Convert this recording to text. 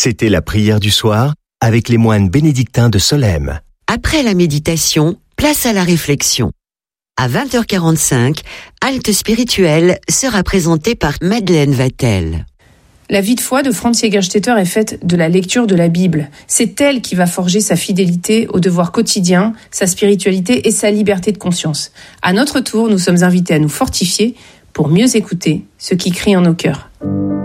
C'était la prière du soir avec les moines bénédictins de Solesmes. Après la méditation, place à la réflexion. À 20h45, Halte spirituelle sera présentée par Madeleine Vatel. La vie de foi de Franz Jägerstätter est faite de la lecture de la Bible. C'est elle qui va forger sa fidélité au devoir quotidien, sa spiritualité et sa liberté de conscience. À notre tour, nous sommes invités à nous fortifier pour mieux écouter ce qui crie en nos cœurs.